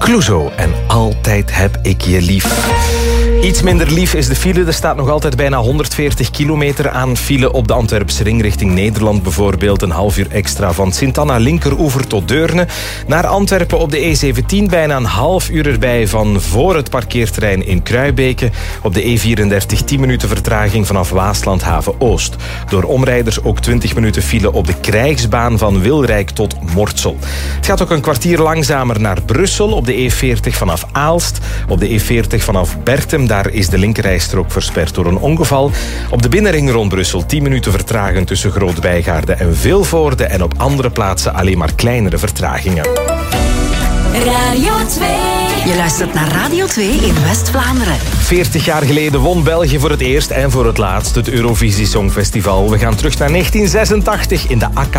Clouseau en Altijd heb ik je lief. Iets minder lief is de file. Er staat nog altijd bijna 140 kilometer aan file op de Antwerpse ring richting Nederland. Bijvoorbeeld een half uur extra van Sint-Anna linkeroever tot Deurne. Naar Antwerpen op de E17 bijna een half uur erbij van voor het parkeerterrein in Kruibeke. Op de E34 10 minuten vertraging vanaf Waaslandhaven Oost. Door omrijders ook 20 minuten file op de krijgsbaan van Wilrijk tot Mortsel. Het gaat ook een kwartier langzamer naar Brussel op de E40 vanaf Aalst. Op de E40 vanaf Berchem. Daar is de linkerrijstrook versperd door een ongeval. Op de binnenring rond Brussel 10 minuten vertraging tussen Groot-Wijgaarde en Vilvoorde. En op andere plaatsen alleen maar kleinere vertragingen. Radio 2. Je luistert naar Radio 2 in West-Vlaanderen. 40 jaar geleden won België voor het eerst en voor het laatst het Eurovisie Songfestival. We gaan terug naar 1986 in de